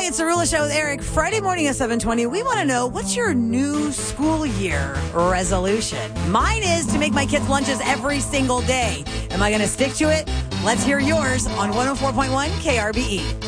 it's the Rula Show with Eric. Friday morning at 7:20. We want to know, what's your new school year resolution? Mine is to make my kids' lunches every single day. Am I going to stick to it? Let's hear yours on 104.1 KRBE.